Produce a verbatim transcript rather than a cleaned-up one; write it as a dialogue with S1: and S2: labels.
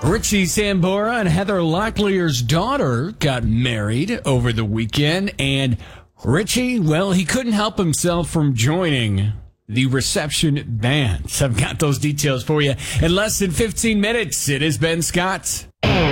S1: Richie Sambora and Heather Locklear's daughter got married over the weekend, and Richie, well, he couldn't help himself from joining the reception band. So I've got those details for you in less than fifteen minutes. It is Ben Scott.